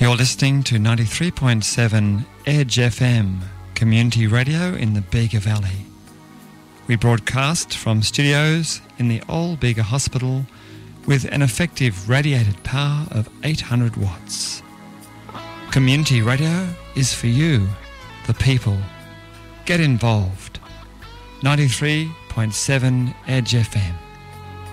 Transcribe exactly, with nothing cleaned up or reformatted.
You're listening to ninety-three point seven Edge F M, community radio in the Bega Valley. We broadcast from studios in the Old Bega Hospital with an effective radiated power of eight hundred watts. Community radio is for you, the people. Get involved. ninety-three point seven Edge F M.